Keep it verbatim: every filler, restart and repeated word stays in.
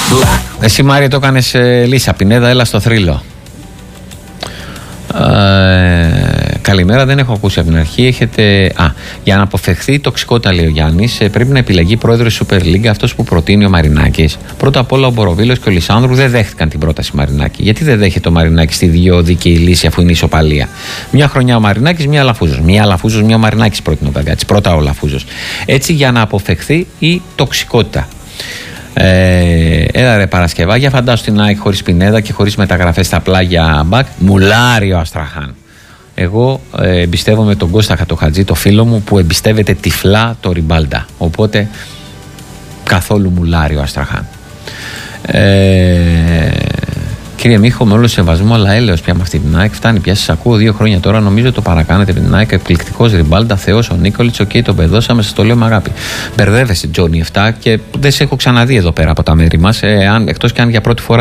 Εσύ Μάρια το έκανες ε, Λίσα Πινέδα, έλα στο θρύλο. Ε, καλημέρα, δεν έχω ακούσει από την αρχή. Έχετε... Α, για να αποφευχθεί η τοξικότητα, λέει ο Γιάννης, ε, πρέπει να επιλεγεί πρόεδρος Super League αυτός που προτείνει ο Μαρινάκης. Πρώτα απ' όλα, ο Μποροβίλος και ο Λισάνδρου δεν δέχτηκαν την πρόταση Μαρινάκη. Γιατί δεν δέχεται ο Μαρινάκης στη δύο δίκαιη λύση, αφού είναι ισοπαλία? Μια χρονιά ο Μαρινάκης, μια Λαφούζος. Μια Λαφούζος, μια Μαρινάκης πρότεινε ο Βαγκάτης. Πρώτα ο Λαφούζος. Έτσι, για να αποφευχθεί η τοξικότητα. Ε, έλα ρε Παρασκευάγια, φαντάσου την ΑΕΚ χωρίς Πινέδα και χωρίς μεταγραφές στα πλάγια μπακ. Μουλάριο Αστραχάν. Εγώ ε, εμπιστεύομαι τον Κώστα Χατοχατζή, το φίλο μου, που εμπιστεύεται τυφλά το Ριμπάλντα. Οπότε καθόλου μουλάριο Αστραχάν. Ε, κύριε Μίχο, με όλο σεβασμό, αλλά έλεος πια με αυτή την ΑΕΚ. Φτάνει πια, σας ακούω δύο χρόνια τώρα. Νομίζω το παρακάνετε με την ΑΕΚ. Εκπληκτικός Ριμπάλντα, Θεός ο Νίκολιτς. Οκ, okay, τον πεδώσαμε, σας το λέω με αγάπη. Μπερδεύεσαι, Τζόνι επτά, και δεν σε έχω ξαναδεί εδώ πέρα από τα μέρη μας. Ε, εκτός και αν για πρώτη φορά